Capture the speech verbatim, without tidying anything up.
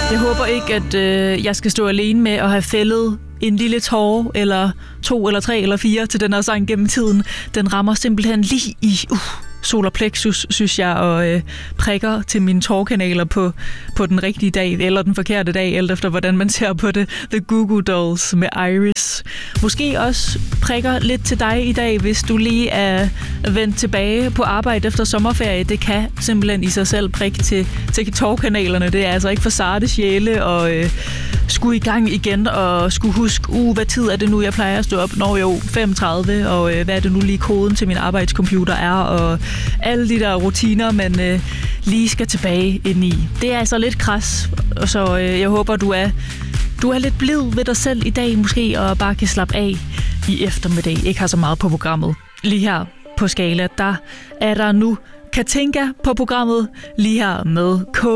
Jeg håber ikke, at øh, jeg skal stå alene med at have fældet en lille tåre, eller to, eller tre, eller fire til den her sang gennem tiden. Den rammer simpelthen lige i uh, solar plexus, synes jeg, og øh, prikker til mine tårkanaler på, på den rigtige dag, eller den forkerte dag, alt efter hvordan man ser på det. The Goo Goo Dolls med Iris. Måske også prikker lidt til dig i dag, hvis du lige er vendt tilbage på arbejde efter sommerferie. Det kan simpelthen i sig selv prikke til, til tårkanalerne. Det er altså ikke for sarte sjæle og øh, skulle i gang igen og skulle huske, uh, hvad tid er det nu, jeg plejer at stå op? Nå jo, fem tredive, og øh, hvad er det nu lige koden til min arbejdscomputer er, og alle de der rutiner, man øh, lige skal tilbage ind i. Det er altså lidt kras, så øh, jeg håber, du er, du er lidt blid ved dig selv i dag måske, og bare kan slappe af i eftermiddag. Ikke har så meget på programmet. Lige her på Skala, der er der nu Katinka på programmet, lige her med K.